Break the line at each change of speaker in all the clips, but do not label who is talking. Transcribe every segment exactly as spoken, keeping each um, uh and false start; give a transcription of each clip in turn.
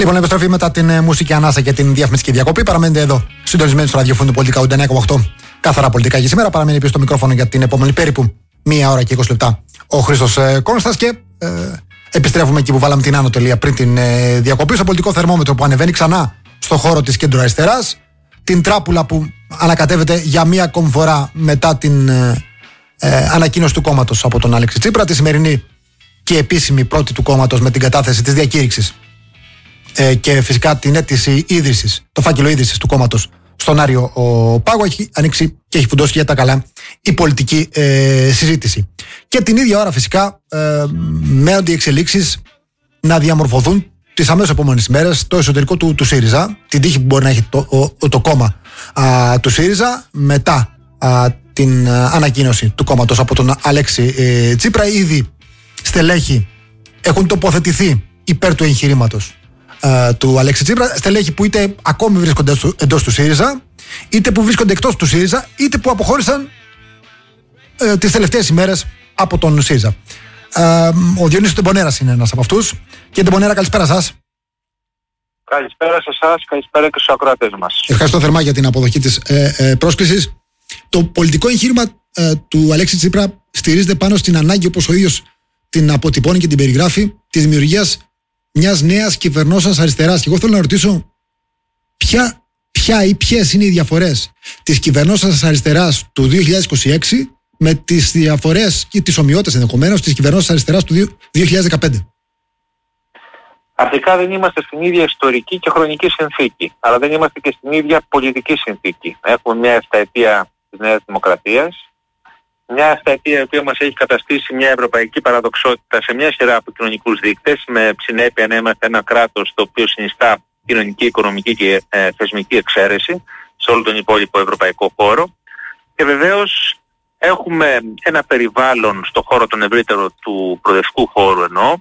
Λοιπόν, επιστροφή μετά την ε, μουσική ανάσα και την διαφημιστική διακοπή. Παραμένετε εδώ, συντονισμένοι στο ραδιοφώνου Πολιτικά ογδόντα εννέα κόμμα οκτώ. Καθαρά πολιτικά και σήμερα. Παραμένει πίσω στο μικρόφωνο για την επόμενη περίπου μία ώρα και είκοσι λεπτά ο Χρήστος ε, Κόνστας και ε, επιστρέφουμε εκεί που βάλαμε την άνω τελεία πριν την ε, διακοπή. Στο πολιτικό θερμόμετρο που ανεβαίνει ξανά στο χώρο της κέντρο-αριστεράς. Την τράπουλα που ανακατεύεται για μία ακόμη φορά μετά την ε, ε, ανακοίνωση του κόμματος από τον Αλέξη Τσίπρα. Τη σημερινή και επίσημη πρώτη του κόμματος με την κατάθεση της διακήρυξης ε, και φυσικά την αίτηση ίδρυσης, το φάκελο ίδρυσης του κόμματος στον Άριο ο Πάγο. Έχει ανοίξει και έχει φουντώσει για τα καλά η πολιτική ε, συζήτηση. Και την ίδια ώρα φυσικά ε, μένονται οι εξελίξεις να διαμορφωθούν τις αμέσως επόμενες ημέρες στο εσωτερικό του, του ΣΥΡΙΖΑ, την τύχη που μπορεί να έχει το, ο, το κόμμα α, του ΣΥΡΙΖΑ μετά α, την α, ανακοίνωση του κόμματος από τον Αλέξη ε, Τσίπρα. Ήδη στελέχη έχουν τοποθετηθεί υπέρ του εγχειρήματος ε, του Αλέξη Τσίπρα, στελέχη που είτε ακόμη βρίσκονται εντός του ΣΥΡΙΖΑ, είτε που βρίσκονται εκτός του ΣΥΡΙΖΑ, είτε που αποχώρησαν ε, τις τελευταίες ημέρες από τον ΣΥΡΙΖΑ. Ε, ο Διονύσης Τεμπονέρας είναι ένας από αυτούς. Κύριε Τεμπονέρα, καλησπέρα σας.
Καλησπέρα σε εσάς, καλησπέρα και στους ακροατές μας.
Ευχαριστώ θερμά για την αποδοχή της ε, ε, πρόσκλησης. Το πολιτικό εγχείρημα ε, του Αλέξη Τσίπρα στηρίζεται πάνω στην ανάγκη, όπως ο ίδιος την αποτυπώνει και την περιγράφει, της δημιουργίας μιας νέας κυβερνώσας αριστεράς. Και εγώ θέλω να ρωτήσω ποια, ποια ή ποιες είναι οι διαφορές της κυβερνώσας αριστεράς του δύο χιλιάδες είκοσι έξι με τις διαφορές και τις ομοιότητες ενδεχομένως της κυβερνώσας αριστεράς του δύο χιλιάδες δεκαπέντε.
Αρχικά δεν είμαστε στην ίδια ιστορική και χρονική συνθήκη, αλλά δεν είμαστε και στην ίδια πολιτική συνθήκη. Έχουμε μια επταετία της Νέας Δημοκρατίας, μια επταετία η οποία μας έχει καταστήσει μια ευρωπαϊκή παραδοξότητα σε μια σειρά από κοινωνικούς δείκτες, με συνέπεια να είμαστε ένα κράτος το οποίο συνιστά κοινωνική, οικονομική και ε, θεσμική εξαίρεση σε όλο τον υπόλοιπο ευρωπαϊκό χώρο. Και βεβαίως έχουμε ένα περιβάλλον στο χώρο τον ευρύτερο του προοδευτικού χώρου εννοώ,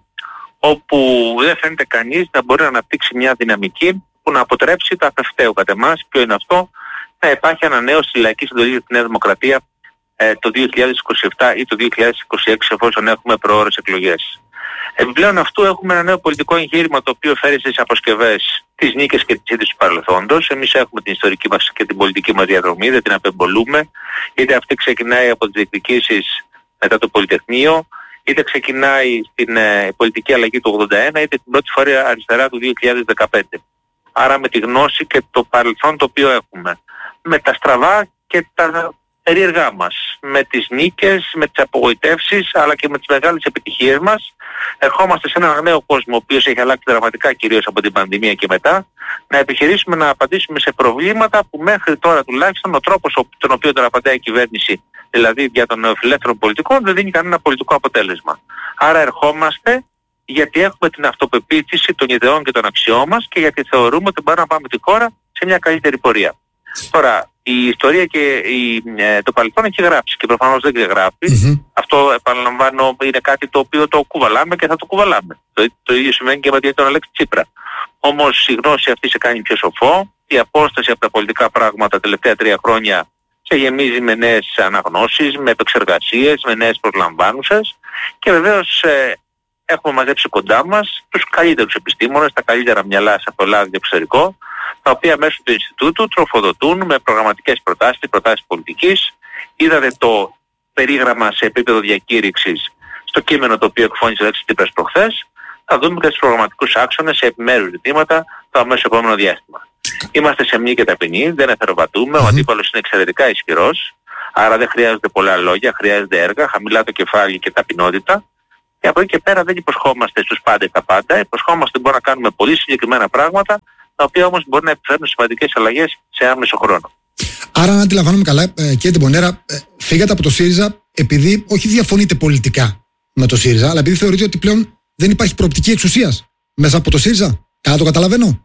όπου δεν φαίνεται κανείς να μπορεί να αναπτύξει μια δυναμική που να αποτρέψει το απευταίο κατά εμάς. Ποιο είναι αυτό? Να υπάρχει ανανέωση της λαϊκής εντολής για τη Νέα Δημοκρατία ε, το δύο χιλιάδες είκοσι επτά ή το δύο χιλιάδες είκοσι έξι, εφόσον έχουμε προώρες εκλογές. Επιπλέον αυτού έχουμε ένα νέο πολιτικό εγχείρημα το οποίο φέρει στις αποσκευές τις νίκες και τις ήττες του παρελθόντος. Εμείς έχουμε την ιστορική μας και την πολιτική μας διαδρομή, δεν την απεμπολούμε. Είτε αυτή ξεκινάει από τις διεκδικήσεις μετά το Πολυτεχνείο, είτε ξεκινάει στην ε, πολιτική αλλαγή του ογδόντα ένα, είτε την πρώτη φορά αριστερά του δύο χιλιάδες δεκαπέντε. Άρα με τη γνώση και το παρελθόν το οποίο έχουμε. Με τα στραβά και τα περίεργά μας. Με τις νίκες, με τις απογοητεύσεις, αλλά και με τις μεγάλες επιτυχίες μας. Ερχόμαστε σε έναν νέο κόσμο, ο οποίος έχει αλλάξει δραματικά κυρίως από την πανδημία και μετά, να επιχειρήσουμε να απαντήσουμε σε προβλήματα που μέχρι τώρα τουλάχιστον ο τρόπος τον οποίο τώρα απαντάει η κυβέρνηση, δηλαδή για των νεοφιλελεύθερων πολιτικών, δεν δίνει κανένα πολιτικό αποτέλεσμα. Άρα ερχόμαστε γιατί έχουμε την αυτοπεποίθηση των ιδεών και των αξιών μας και γιατί θεωρούμε ότι μπορούμε να πάμε τη χώρα σε μια καλύτερη πορεία. Τώρα, η ιστορία και η, ε, το παρελθόν έχει γράψει και προφανώς δεν γράφει. Mm-hmm. Αυτό, επαναλαμβάνω, είναι κάτι το οποίο το κουβαλάμε και θα το κουβαλάμε. Το, το ίδιο σημαίνει και με τον Αλέξη Τσίπρα. Όμως η γνώση αυτή σε κάνει πιο σοφό. Η απόσταση από τα πολιτικά πράγματα τα τελευταία τρία χρόνια σε γεμίζει με νέες αναγνώσεις, με επεξεργασίες, με νέες προσλαμβάνουσες και βεβαίως ε, έχουμε μαζέψει κοντά μας τους καλύτερους επιστήμονες, τα καλύτερα μυαλά σε αυτό το εξωτερικό, τα οποία μέσω του Ινστιτούτου τροφοδοτούν με προγραμματικές προτάσεις, προτάσεις πολιτικής. Είδατε το περίγραμμα σε επίπεδο διακήρυξης στο κείμενο το οποίο εκφώνησε ο Αλέξης Τσίπρας προχθές. Θα δούμε και τους προγραμματικούς άξονες σε επιμέρους ζητήματα το αμέσως επόμενο διάστημα. Είμαστε σε μνήμη και ταπεινή, δεν εθεροβατούμε, mm-hmm. ο αντίπαλος είναι εξαιρετικά ισχυρός, άρα δεν χρειάζονται πολλά λόγια, χρειάζεται έργα, χαμηλά το κεφάλι και ταπεινότητα. Και από εκεί και πέρα δεν υποσχόμαστε στους πάντες τα πάντα, υποσχόμαστε ότι μπορούμε να κάνουμε πολύ συγκεκριμένα πράγματα, τα οποία όμως μπορεί να επιφέρουν σημαντικές αλλαγές σε άμεσο χρόνο.
Άρα, αν αντιλαμβάνομαι καλά, ε, κύριε Τεμπονέρα, ε, φύγατε από το ΣΥΡΙΖΑ επειδή όχι διαφωνείτε πολιτικά με το ΣΥΡΙΖΑ, αλλά επειδή θεωρείτε ότι πλέον δεν υπάρχει προοπτική εξουσίας μέσα από το ΣΥΡΙΖΑ. Καλά το καταλαβαίνω?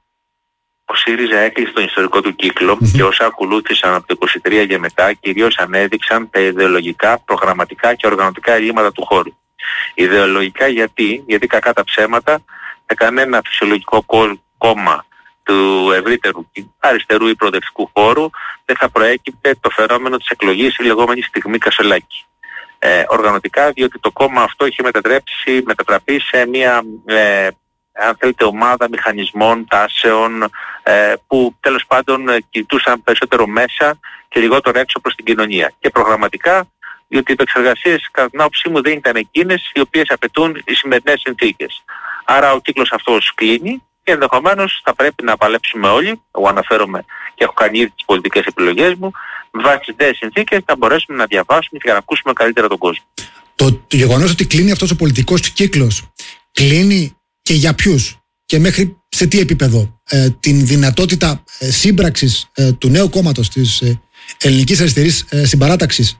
Ο ΣΥΡΙΖΑ έκλεισε τον ιστορικό του κύκλο mm-hmm. και όσα ακολούθησαν από το είκοσι τρία και μετά κυρίως ανέδειξαν τα ιδεολογικά, προγραμματικά και οργανωτικά ελλείμματα του χώρου. Ιδεολογικά γιατί, γιατί κακά τα ψέματα, σε κανένα φυσιολογικό κόμμα του ευρύτερου αριστερού ή προοδευτικού χώρου δεν θα προέκυπτε το φαινόμενο της εκλογής, η λεγόμενη στιγμή Κασελάκη. Ε, οργανωτικά, διότι το κόμμα αυτό είχε μετατρέψει, μετατραπεί σε μια ε, αν θέλετε, ομάδα μηχανισμών, τάσεων, ε, που τέλος πάντων κοιτούσαν περισσότερο μέσα και λιγότερο έξω προς την κοινωνία. Και προγραμματικά, διότι οι επεξεργασίες κατά την άποψή μου δεν ήταν εκείνες οι οποίες απαιτούν οι σημερινές συνθήκες. Άρα ο κύκλος αυτός κλείνει και ενδεχομένως θα πρέπει να παλέψουμε όλοι, εγώ αναφέρομαι και έχω κάνει ήδη τις πολιτικές επιλογές μου, με βάση τις νέες συνθήκες θα μπορέσουμε να διαβάσουμε και να ακούσουμε καλύτερα τον κόσμο.
Το, το γεγονός ότι κλείνει αυτός ο πολιτικός κύκλος, κλείνει και για ποιους και μέχρι σε τι επίπεδο? Ε, την δυνατότητα ε, σύμπραξης ε, του νέου κόμματος της ε, ελληνικής αριστερής ε, συμπαράταξης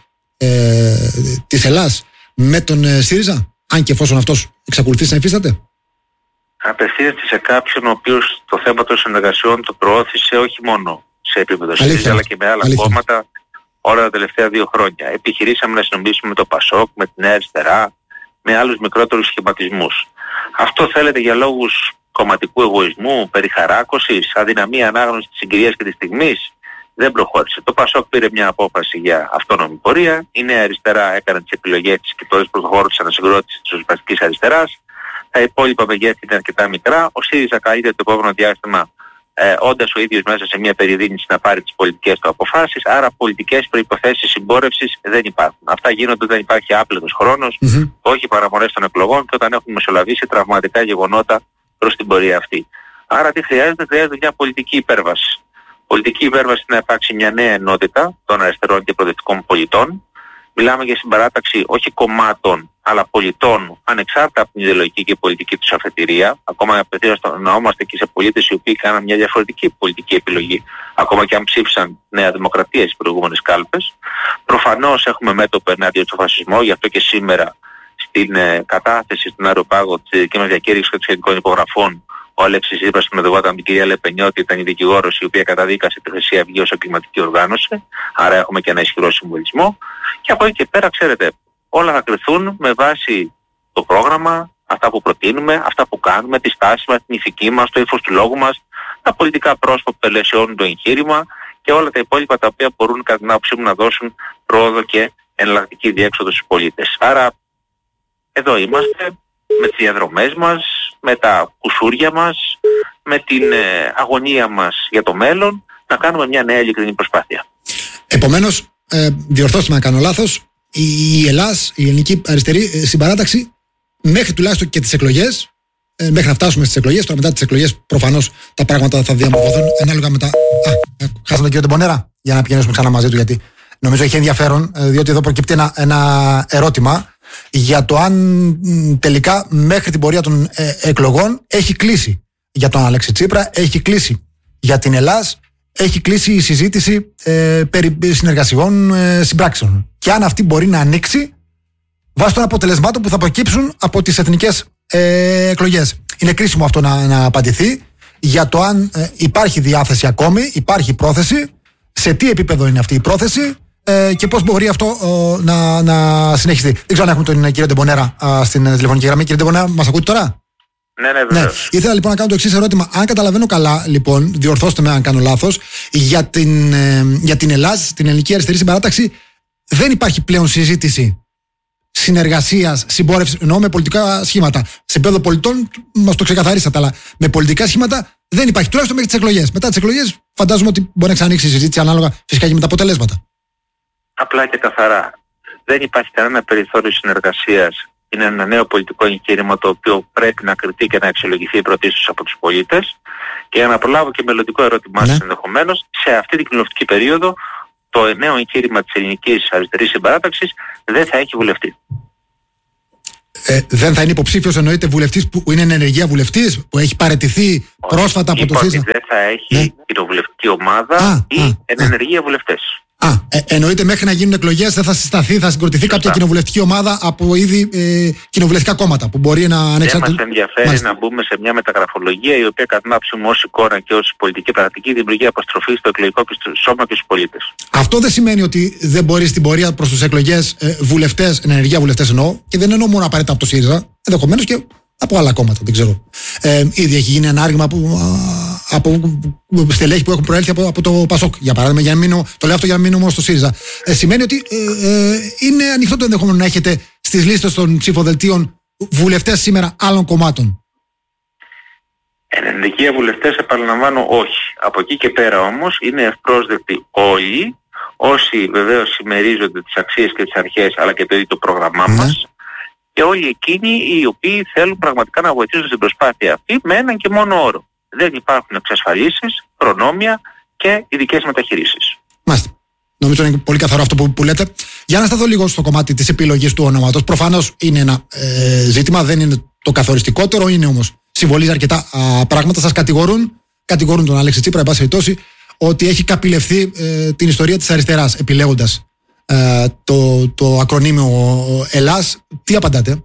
ε, της Ελλάς με τον ε, ΣΥΡΙΖΑ, αν και εφόσον αυτός εξακολουθήσει να υφίσταται?
Απευθύνεται σε κάποιον ο οποίος το θέμα των συνεργασιών το προώθησε όχι μόνο σε επίπεδο ΣΥΡΙΖΑ αλλά και με άλλα Αλήθεια. κόμματα όλα τα τελευταία δύο χρόνια. Επιχειρήσαμε να συνομιλήσουμε με το ΠΑΣΟΚ, με την Νέα Αριστερά, με άλλους μικρότερους σχηματισμούς. Αυτό θέλετε για λόγους κομματικού εγωισμού, περιχαράκωσης, αδυναμία ανάγνωσης της συγκυρίας και της στιγμής? Δεν προχώρησε. Το ΠΑΣΟΚ πήρε μια απόφαση για αυτόνομη πορεία. Η Νέα Αριστερά έκανε τις επιλογές της και τώρα προχώρησε ανασυγκρότηση της ριζοσπαστικής αριστεράς. Τα υπόλοιπα μεγέθη ήταν αρκετά μικρά. Ο ΣΥΡΙΖΑ καλείται το επόμενο διάστημα, ε, όντας ο ίδιος μέσα σε μια περιδίνηση, να πάρει τις πολιτικές του αποφάσεις. Άρα πολιτικές προϋποθέσεις συμπόρευσης δεν υπάρχουν. Αυτά γίνονται όταν υπάρχει άπλετος χρόνος, mm-hmm. όχι παραμονές των εκλογών και όταν έχουν μεσολαβήσει τραυματικά γεγονότα προς την πορεία αυτή. Άρα τι χρειάζεται? Χρειάζεται μια πολιτική υπέρβαση. Πολιτική υπέρβαση είναι να υπάρξει μια νέα ενότητα των αριστερών και προοδευτικών πολιτών. Μιλάμε για συμπαράταξη όχι κομμάτων αλλά πολιτών, ανεξάρτητα από την ιδεολογική και πολιτική τους αφετηρία. Ακόμα απευθυνόμαστε και σε πολίτες οι οποίοι κάναν μια διαφορετική πολιτική επιλογή, ακόμα και αν ψήφισαν Νέα Δημοκρατία στις προηγούμενες κάλπες. Προφανώς έχουμε μέτωπο ενάντια στο φασισμό, γι' αυτό και σήμερα στην ε, κατάθεση στον Αεροπάγο της δικής μας διακήρυξης και των σχετικών υπογραφών, ο Αλέξης Τσίπρας που μετεγόταν από την κυρία Λεπενιώτη ήταν η δικηγόρος η οποία καταδίκασε τη Χρυσή Αυγή ως εγκληματική οργάνωση. Άρα έχουμε και ένα ισχυρό συμβολισμό. Και από εκεί και πέρα, ξέρετε, όλα θα κρυθούν με βάση το πρόγραμμα, αυτά που προτείνουμε, αυτά που κάνουμε, τη στάση μας, την ηθική μας, το ύφος του λόγου μας, τα πολιτικά πρόσωπα που τελεσιώνουν το εγχείρημα και όλα τα υπόλοιπα τα οποία μπορούν κατά την άποψή μου να δώσουν πρόοδο και εναλλακτική διέξοδο στους πολίτες. Άρα εδώ είμαστε με τις διαδρομές μας, με τα κουσούρια μας, με την ε, αγωνία μας για το μέλλον, να κάνουμε μια νέα ειλικρινή προσπάθεια.
Επομένως, ε, διορθώστε με αν κάνω λάθος, η Ελλάς, η ελληνική αριστερή ε, συμπαράταξη, μέχρι τουλάχιστον και τις εκλογές, ε, μέχρι να φτάσουμε στις εκλογές, τώρα μετά τις εκλογές προφανώς τα πράγματα θα διαμορφωθούν ανάλογα με τα... Α, χάσαμε τον κύριο Τεμπονέρα για να πηγαίνουμε ξανά μαζί του, γιατί νομίζω έχει ενδιαφέρον, ε, διότι εδώ προκύπτει ένα, ένα ερώτημα για το αν τελικά μέχρι την πορεία των ε, εκλογών έχει κλείσει για τον Αλέξη Τσίπρα, έχει κλείσει για την Ελλάς, έχει κλείσει η συζήτηση ε, περί συνεργασιών ε, συμπράξεων. Και αν αυτή μπορεί να ανοίξει βάσει των αποτελεσμάτων που θα προκύψουν από τις εθνικές ε, εκλογές. Είναι κρίσιμο αυτό να, να απαντηθεί για το αν ε, υπάρχει διάθεση ακόμη, υπάρχει πρόθεση, σε τι επίπεδο είναι αυτή η πρόθεση ε, και πώς μπορεί αυτό ε, να, να συνεχιστεί. Δεν ξέρω αν έχουμε τον κύριο Τεμπονέρα ε, στην τηλεφωνική γραμμή. Κύριε Τεμπονέρα, μας ακούτε τώρα?
Ναι, ναι, ναι.
Ήθελα λοιπόν να κάνω το εξής ερώτημα. Αν καταλαβαίνω καλά, λοιπόν, διορθώστε με αν κάνω λάθος, για την, ε, για την Ελλάς, την ελληνική αριστερή συμπαράταξη, δεν υπάρχει πλέον συζήτηση συνεργασίας, συμπόρευσης, εννοώ με πολιτικά σχήματα. Σε επίπεδο πολιτών, μας το ξεκαθαρίσατε, αλλά με πολιτικά σχήματα δεν υπάρχει, τουλάχιστον μέχρι τις εκλογές. Μετά τις εκλογές, φαντάζομαι ότι μπορεί να ξανανοίξει η συζήτηση ανάλογα φυσικά και με τα αποτελέσματα.
Απλά και καθαρά. Δεν υπάρχει κανένα περιθώριο συνεργασίας. Είναι ένα νέο πολιτικό εγχείρημα το οποίο πρέπει να κριθεί και να αξιολογηθεί πρωτίστως από τους πολίτες. Και για να προλάβω και μελλοντικό ερώτημά σας, ναι, ενδεχομένως, σε αυτή την κοινοβουλευτική περίοδο το νέο εγχείρημα της ελληνικής αριστερής συμπαράταξης δεν θα έχει βουλευτή.
Ε, δεν θα είναι υποψήφιος, εννοείται, βουλευτής που είναι ενεργεία βουλευτής, που έχει παραιτηθεί πρόσφατα από το ΣΥΡΙΖΑ?
Δεν θα έχει, ναι, κοινοβουλευτική ομάδα α, ή α, ενεργεία α. βουλευτές.
Α, ε, εννοείται μέχρι να γίνουν εκλογές δεν θα συσταθεί, θα συγκροτηθεί Σωστά. κάποια κοινοβουλευτική ομάδα από ήδη ε, κοινοβουλευτικά κόμματα που μπορεί να ανεξαρτηθεί.
Δεν μας ενδιαφέρει Μάλιστα. να μπούμε σε μια μεταγραφολογία η οποία κατά την άποψή μου ως εικόνα και ως πολιτική πρακτική δημιουργεί αποστροφή στο εκλογικό σώμα και στους πολίτες. Αυτό δεν σημαίνει ότι δεν μπορεί στην πορεία προς τις εκλογές ε, βουλευτές, ενεργεία βουλευτές εννοώ, και δεν εννοώ μόνο απαραίτητα από το ΣΥΡΙΖΑ, ενδεχομένως και από άλλα κόμματα, δεν ξέρω. Ε, ήδη έχει γίνει ένα άργημα από, από στελέχη που έχουν προέλθει από, από το ΠΑΣΟΚ, για παράδειγμα, για να μείνω, το λέω αυτό για να μείνω μόνο στο ΣΥΡΙΖΑ. Ε, σημαίνει ότι ε, ε, είναι ανοιχτό το ενδεχόμενο να έχετε στις λίστες των ψηφοδελτίων βουλευτές σήμερα άλλων κομμάτων. ενενδικοί βουλευτές, επαναλαμβάνω, όχι. Από εκεί και πέρα όμως είναι ευπρόσδεκτοι όλοι, όσοι βεβαίως συμμερίζονται τις αξίες και τις αρχές αλλά και το ίδιο το πρόγραμμά
ναι.
μας, και όλοι εκείνοι οι οποίοι θέλουν πραγματικά να βοηθήσουν στην προσπάθεια αυτή με έναν και μόνο όρο. Δεν υπάρχουν εξασφαλίσεις, προνόμια και ειδικές μεταχειρήσεις.
Μάλιστα. Νομίζω είναι πολύ καθαρό αυτό που, που λέτε. Για να σταθώ λίγο στο κομμάτι της επιλογής του ονόματος. Προφανώς είναι ένα ε, ζήτημα, δεν είναι το καθοριστικότερο, είναι όμως συμβολίζει αρκετά α, πράγματα. Σας κατηγορούν, κατηγορούν τον Αλέξη Τσίπρα, εν πάση περιπτώσει, ότι έχει καπηλευθεί ε, την ιστορία της αριστεράς, επιλέγοντας ε, το, το ακρονίμιο Ελλάς. Τι απαντάτε?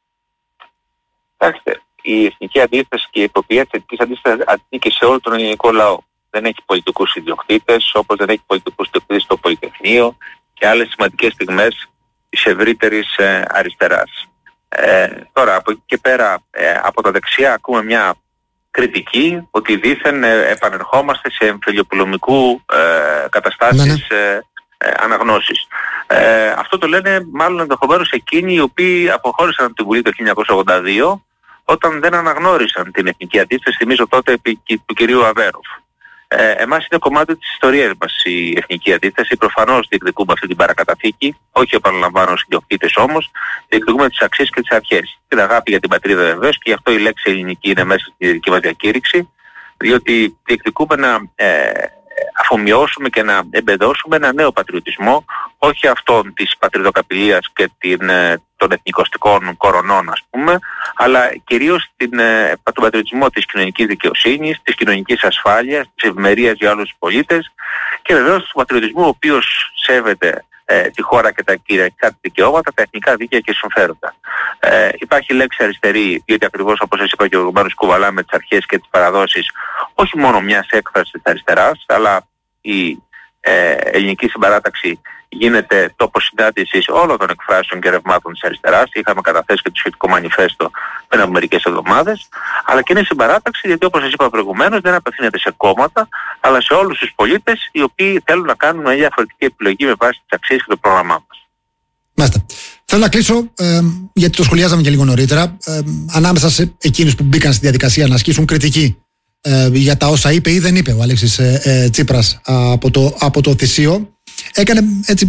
Κοιτάξτε, η εθνική αντίσταση και η υποποιία της εθνικής αντίστασης ανήκει σε όλο τον ελληνικό λαό. Δεν έχει πολιτικούς ιδιοκτήτες, όπως δεν έχει πολιτικούς ιδιοκτήτες στο Πολυτεχνείο και άλλες σημαντικές στιγμές της ευρύτερης ε, αριστεράς. Ε, τώρα, από εκεί και πέρα, ε, από τα δεξιά ακούμε μια κριτική ότι δήθεν ε, επανερχόμαστε σε εμφυλιοπολεμικού ε, καταστάσεις ναι, ναι. Ε, ε, αναγνώσεις. Ε, αυτό το λένε μάλλον ενδεχομένως εκείνοι οι οποίοι αποχώρησαν από την Βουλή το χίλια εννιακόσια ογδόντα δύο όταν δεν αναγνώρισαν την εθνική αντίσταση, θυμίζω τότε επί του κυρίου Αβέροφ. Ε, εμάς είναι κομμάτι της ιστορίας μας η εθνική αντίσταση. Προφανώς διεκδικούμε αυτή την παρακαταθήκη, όχι επαναλαμβάνω ως ιδιοκτήτες όμως, διεκδικούμε τις αξίες και τις αρχές. Την αγάπη για την πατρίδα βεβαίως, και γι' αυτό η λέξη ελληνική είναι μέσα στη δική μας διακήρυξη, διότι διεκδικούμε να ε, αφομοιώσουμε και να εμπεδώσουμε ένα νέο πατριωτισμό, όχι αυτόν της πατριδοκαπηλείας και την, ε, των εθνικοστικών κορονών, ας πούμε, αλλά κυρίως την, ε, τον πατριωτισμό της κοινωνικής δικαιοσύνης, της κοινωνικής ασφάλειας, της ευημερίας για όλους τους πολίτες και βεβαίως του πατριωτισμού ο οποίος σέβεται ε, τη χώρα και τα κυριαρχικά δικαιώματα, τα εθνικά δίκαια και συμφέροντα. Ε, υπάρχει λέξη αριστερή, διότι ακριβώς όπως σας είπα και προηγουμένως κουβαλάμε τις αρχές και τις παραδόσεις όχι μόνο μιας έκφρασης της αριστεράς, αλλά η ε, ελληνική συμπαράταξη γίνεται τόπος συνάντησης όλων των εκφράσεων και ρευμάτων της αριστεράς. Είχαμε καταθέσει και το σχετικό μανιφέστο πριν από μερικές εβδομάδες, αλλά και είναι συμπαράταξη γιατί όπως σας είπα προηγουμένως δεν απευθύνεται σε κόμματα, αλλά σε όλους τους πολίτες οι οποίοι θέλουν να κάνουν μια διαφορετική επιλογή με βάση τις αξίες και το πρόγραμμά μας.
Μάλιστα. Θέλω να κλείσω, ε, γιατί το σχολιάζαμε και λίγο νωρίτερα, ε, ανάμεσα σε εκείνους που μπήκαν στη διαδικασία να ασκήσουν κριτική ε, για τα όσα είπε ή δεν είπε ο Αλέξης ε, ε, Τσίπρας από το, από το Θησίο. Έκανε έτσι,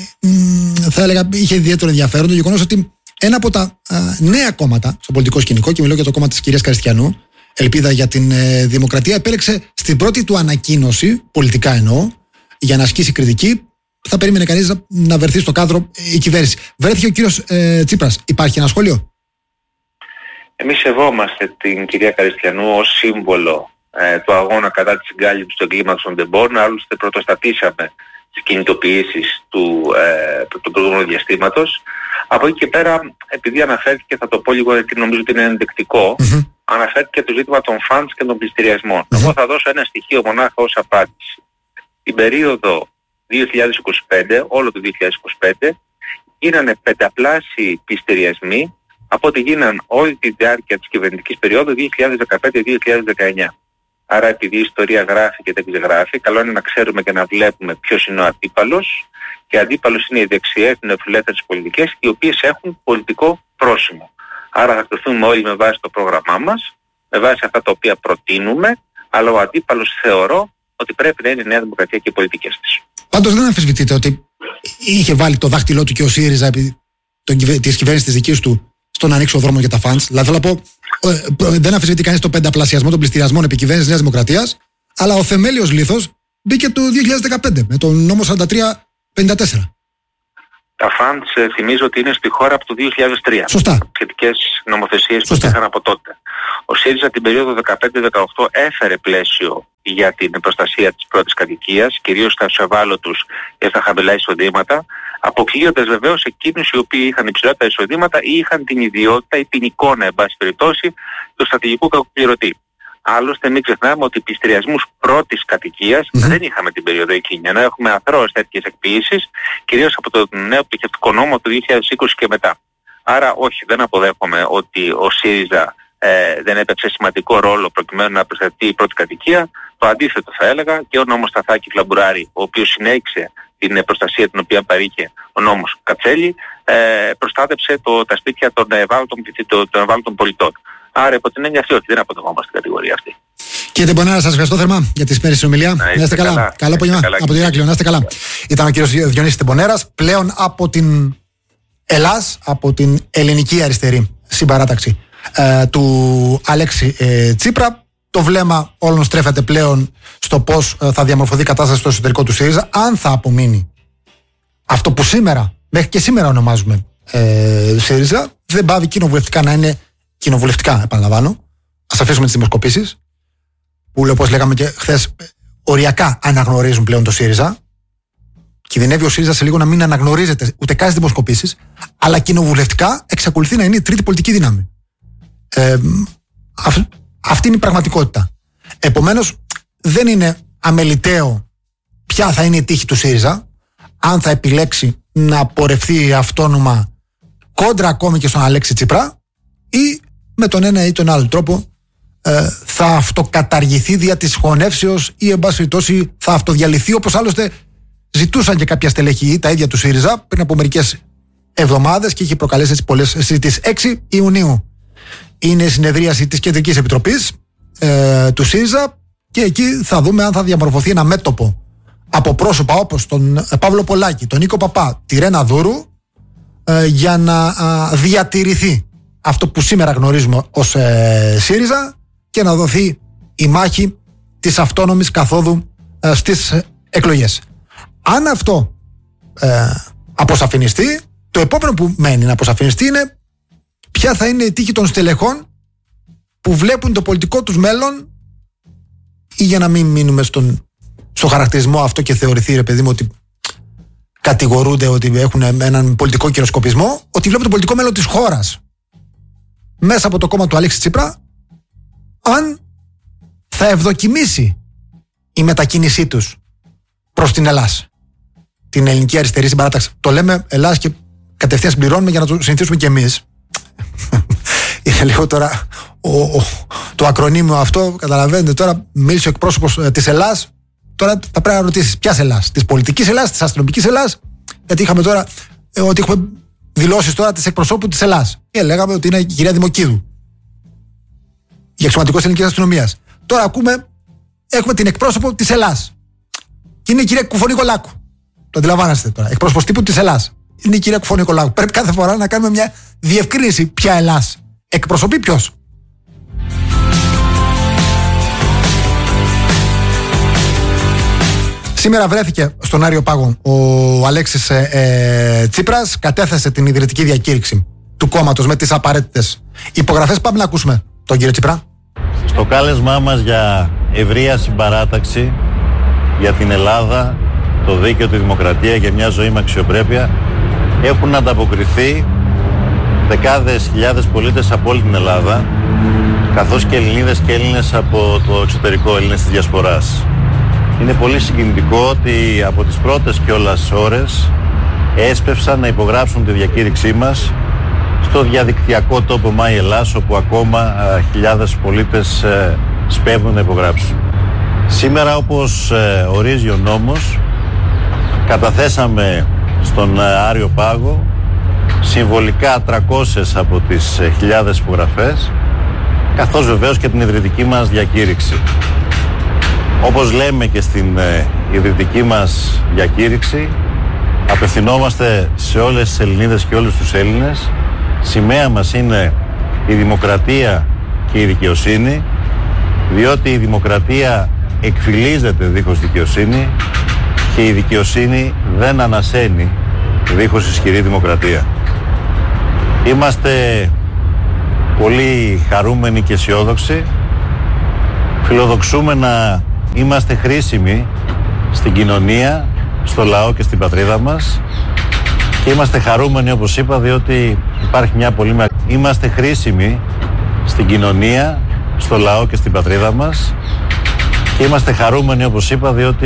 θα έλεγα, είχε ιδιαίτερο ενδιαφέρον το γεγονός ότι ένα από τα α, νέα κόμματα στο πολιτικό σκηνικό, και μιλώ για το κόμμα της κυρίας Καριστιανού, Ελπίδα για την ε, Δημοκρατία, επέλεξε στην πρώτη του ανακοίνωση, πολιτικά εννοώ, για να ασκήσει κριτική. Θα περίμενε κανείς να, να βρεθεί στο κάδρο η κυβέρνηση. Βρέθηκε ο κύριος ε, Τσίπρας. Υπάρχει ένα σχόλιο?
Εμείς σεβόμαστε την κυρία Καριστιανού ως σύμβολο ε, του αγώνα κατά της συγκάλυψης του εγκλήματος των ντεμπόρων. Άλλωστε πρωτοστατήσαμε τις κινητοποιήσεις του, ε, του, του προηγούμενου διαστήματος. Από εκεί και πέρα, επειδή αναφέρθηκε, θα το πω λίγο γιατί νομίζω ότι είναι ενδεικτικό, mm-hmm. αναφέρθηκε το ζήτημα των φαντς και των πληστηριασμών. Mm-hmm. Εγώ θα δώσω ένα στοιχείο μονάχα ως απάντηση. Την περίοδο δύο χιλιάδες είκοσι πέντε, όλο το δύο χιλιάδες είκοσι πέντε, γίνανε πενταπλάσιοι πληστηριασμοί από ό,τι γίναν όλη τη διάρκεια της κυβερνητικής περίοδου δύο χιλιάδες δεκαπέντε δύο χιλιάδες δεκαεννιά. Άρα επειδή η ιστορία γράφει και δεν ξεγράφει, καλό είναι να ξέρουμε και να βλέπουμε ποιος είναι ο αντίπαλος. Και αντίπαλος είναι οι δεξιές, οι νεοφιλελεύθερες πολιτικές, οι οποίες έχουν πολιτικό πρόσημο. Άρα θα κρυφθούμε όλοι με βάση το πρόγραμμά μας, με βάση αυτά τα οποία προτείνουμε, αλλά ο αντίπαλος θεωρώ ότι πρέπει να είναι η Νέα Δημοκρατία και οι πολιτικές της.
Πάντως δεν αμφισβητείτε ότι είχε βάλει το δάχτυλό του και ο ΣΥΡΙΖΑ επί της κυβέρνησης της δικής του στο να ανοίξει ο δρόμο για τα φαντς. Δηλαδή θέλω να πω, δεν αμφισβητεί κανείς το πενταπλασιασμό των πληστηριασμών επί κυβέρνησης Νέας Δημοκρατίας, αλλά ο θεμέλιος λίθος μπήκε το δύο χιλιάδες δεκαπέντε με τον νόμο σαράντα τρία πενήντα τέσσερα.
Τα φαντς θυμίζω ότι είναι στη χώρα από το δύο χιλιάδες τρία.
Σωστά.
Σχετικές νομοθεσίες που είχαν από τότε. Ο ΣΥΡΙΖΑ την περίοδο δεκαπέντε δεκαοκτώ έφερε πλαίσιο για την προστασία της πρώτης κατοικίας, κυρίως στα ευάλωτους και στα χαμηλά εισοδήματα, αποκλείοντας βεβαίως εκείνους οι οποίοι είχαν υψηλότερα εισοδήματα ή είχαν την ιδιότητα ή την εικόνα, εν πάση περιπτώσει, του στρατηγικού κακοπληρωτή. Άλλωστε μην ξεχνάμε ότι πληστηριασμούς πρώτης κατοικίας mm-hmm. δεν είχαμε την περίοδο εκείνη, ενώ έχουμε αθρώες τέτοιες εκποίησεις, κυρίως από το νέο πτυχευτικό νόμο του δύο χιλιάδες είκοσι και μετά. Άρα όχι, δεν αποδέχομαι ότι ο ΣΥΡΙΖΑ ε, δεν έπαιξε σημαντικό ρόλο προκειμένου να προστατευτεί η πρώτη κατοικία. Το αντίθετο θα έλεγα, και ο νόμος Σταθάκη Κλαμπουράρη, ο οποίος συνέχισε την προστασία την οποία παρήχε ο νόμος Κατσέλη, ε, προστάτεψε το, τα σπίτια των ευάλωτων, των ευάλωτων πολιτών. Άρα υπό την έννοια αυτή ότι δεν αποδεχόμαστε την κατηγορία αυτή.
Κύριε Τεμπονάρα, σας ευχαριστώ θερμά για τη σημερινή συνομιλία. Να είστε, είστε καλά. καλά. Καλό απόγευμα από το Ηράκλειο. Να είστε καλά. καλά. Ήταν ο κύριος Διονύσης Τεμπονέρας, πλέον από την Ελλάς, από την ελληνική αριστερή συμπαράταξη ε, του Αλέξη ε, Τσίπρα. Το βλέμμα όλων στρέφεται πλέον στο πώς ε, θα διαμορφωθεί η κατάσταση στο εσωτερικό του ΣΥΡΙΖΑ, αν θα απομείνει αυτό που σήμερα, μέχρι και σήμερα ονομάζουμε ε, ΣΥΡΙΖΑ, δεν πάβει κοινοβουλευτικά να είναι κοινοβουλευτικά, επαναλαμβάνω. Ας αφήσουμε τις δημοσκοπήσεις, που όπως λέγαμε και χθες, οριακά αναγνωρίζουν πλέον το ΣΥΡΙΖΑ. Κινδυνεύει ο ΣΥΡΙΖΑ σε λίγο να μην αναγνωρίζεται ούτε καν στις δημοσκοπήσεις, αλλά κοινοβουλευτικά εξακολουθεί να είναι η τρίτη πολιτική δύναμη. Ε, αυ, αυτή είναι η πραγματικότητα. Επομένως, δεν είναι αμεληταίο ποια θα είναι η τύχη του ΣΥΡΙΖΑ, αν θα επιλέξει να πορευθεί αυτόνομα κόντρα ακόμη και στον Αλέξη Τσίπρα, ή με τον ένα ή τον άλλο τρόπο ε, θα αυτοκαταργηθεί δια της χωνεύσεως ή εν πάση περιπτώσει θα αυτοδιαλυθεί, όπως άλλωστε ζητούσαν και κάποια στελέχη τα ίδια του ΣΥΡΙΖΑ πριν από μερικές εβδομάδες και είχε προκαλέσει έτσι πολλές συζητήσεις. έξι Ιουνίου είναι η συνεδρίαση της Κεντρικής Επιτροπής ε, του ΣΥΡΙΖΑ και εκεί θα δούμε αν θα διαμορφωθεί ένα μέτωπο από πρόσωπα όπως τον Παύλο Πολάκη, τον Νίκο Παπά, τη Ρένα Δούρου ε, για να ε, διατηρηθεί αυτό που σήμερα γνωρίζουμε ως ε, ΣΥΡΙΖΑ και να δοθεί η μάχη της αυτόνομης καθόδου ε, στις ε, εκλογές. Αν αυτό ε, αποσαφινιστεί, το επόμενο που μένει να αποσαφινιστεί είναι ποια θα είναι η τύχη των στελεχών που βλέπουν το πολιτικό τους μέλλον, ή για να μην μείνουμε στον, στο χαρακτηρισμό αυτό και θεωρηθεί, ρε παιδί μου, ότι κατηγορούνται ότι έχουν έναν πολιτικό κυροσκοπισμό, ότι βλέπουν το πολιτικό μέλλον της χώρας μέσα από το κόμμα του Αλέξη Τσίπρα, αν θα ευδοκιμήσει η μετακίνησή τους προς την Ελλάς, την ελληνική αριστερή συμπαράταξη. Το λέμε Ελλάς και κατευθείαν συμπληρώνουμε για να το συνηθίσουμε κι εμείς. Είναι λίγο τώρα ο, ο, το ακρονίμιο αυτό, καταλαβαίνετε, τώρα μίλησε ο εκπρόσωπος ε, της Ελλάς. Τώρα θα πρέπει να ρωτήσεις ποιας Ελλάς, της πολιτικής Ελλάς, της αστυνομικής Ελλάς, γιατί είχαμε τώρα ε, ότι έχουμε δηλώσεις τώρα της εκπροσώπου της Ελλάς και λέγαμε ότι είναι η κυρία Δημοκίδου για αξιωματικός ελληνικής αστυνομίας. Τώρα ακούμε, έχουμε την εκπρόσωπο της Ελλάς και είναι η κυρία Κουφωνικολάκου. Το αντιλαμβάνεστε τώρα, εκπρόσωπος τύπου της Ελλάς είναι η κυρία Κουφωνικολάκου. Πρέπει κάθε φορά να κάνουμε μια διευκρίνηση ποια Ελλάς εκπροσωπεί ποιος. Σήμερα βρέθηκε στον Άριο Πάγο ο Αλέξης ε, ε, Τσίπρας, κατέθεσε την ιδρυτική διακήρυξη του κόμματος με τις απαραίτητες υπογραφές. Πάμε να ακούσουμε τον κύριο Τσίπρα.
Στο κάλεσμά μας για ευρεία συμπαράταξη για την Ελλάδα, το δίκαιο, τη δημοκρατία, για μια ζωή με αξιοπρέπεια, έχουν ανταποκριθεί δεκάδες χιλιάδες πολίτες από όλη την Ελλάδα, καθώς και Ελληνίδες και Έλληνες από το εξωτερικό, Έλληνες της Διασποράς. Είναι πολύ συγκινητικό ότι από τις πρώτες κιόλας ώρες έσπευσαν να υπογράψουν τη διακήρυξή μας στο διαδικτυακό τόπο My Ελλάς, όπου ακόμα α, χιλιάδες πολίτες ε, σπέβδουν να υπογράψουν. Σήμερα, όπως ε, ορίζει ο νόμος, καταθέσαμε στον ε, Άριο Πάγο συμβολικά τριακόσιες από τις ε, χιλιάδες υπογραφές, καθώς βεβαίως και την ιδρυτική μας διακήρυξη. Όπως λέμε και στην ε, ιδρυτική μας διακήρυξη, απευθυνόμαστε σε όλες τις Ελληνίδες και όλους τους Έλληνες. Σημαία μας είναι η δημοκρατία και η δικαιοσύνη, διότι η δημοκρατία εκφυλίζεται δίχως δικαιοσύνη και η δικαιοσύνη δεν ανασένει δίχως ισχυρή δημοκρατία. Είμαστε πολύ χαρούμενοι και αισιόδοξοι. Φιλοδοξούμε να είμαστε χρήσιμοι στην κοινωνία, στο λαό και στην πατρίδα μας, και είμαστε χαρούμενοι, όπως είπα, διότι υπάρχει μια πολύ μεγάλη... Είμαστε χρήσιμοι στην κοινωνία, στο λαό και στην πατρίδα μας, και είμαστε χαρούμενοι, όπως είπα, διότι